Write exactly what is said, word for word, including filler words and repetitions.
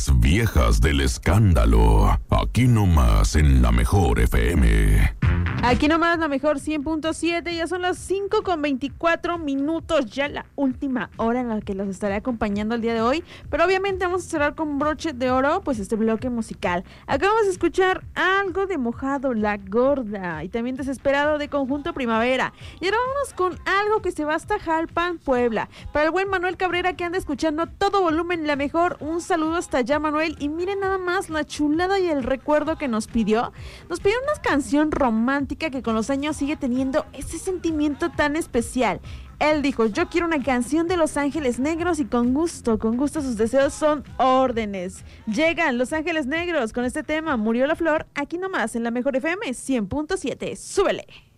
Las viejas del escándalo. Aquí nomás en la mejor F M. Aquí nomás la mejor cien punto siete, ya son las cinco con veinticuatro minutos, ya la última hora en la que los estaré acompañando el día de hoy, pero obviamente vamos a cerrar con broche de oro, pues este bloque musical. Acabamos de escuchar Algo de Mojado, La Gorda, y también Desesperado de Conjunto Primavera. Y ahora vámonos con algo que se va hasta Jalpan, Puebla. Para el buen Manuel Cabrera que anda escuchando todo volumen, la mejor, un saludo hasta allá, Manuel, y miren nada más la chulada y el recuerdo que nos pidió. Nos pidió una canción romántica que con los años sigue teniendo ese sentimiento tan especial. Él dijo, yo quiero una canción de Los Ángeles Negros y con gusto, con gusto sus deseos son órdenes. Llegan Los Ángeles Negros con este tema, Murió la Flor, aquí nomás en la mejor F M cien punto siete. ¡Súbele!